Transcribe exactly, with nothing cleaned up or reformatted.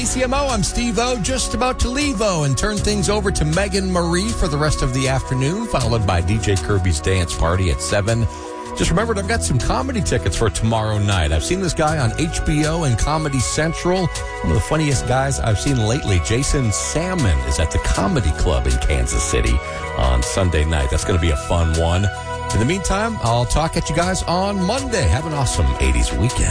C M O, I'm Steve-O, just about to leave O and turn things over to Megan Marie for the rest of the afternoon, followed by D J Kirby's dance party at seven. Just remembered I've got some comedy tickets for tomorrow night. I've seen this guy on H B O and Comedy Central. One of the funniest guys I've seen lately, Jason Salmon, is at the Comedy Club in Kansas City on Sunday night. That's going to be a fun one. In the meantime, I'll talk at you guys on Monday. Have an awesome eighties weekend.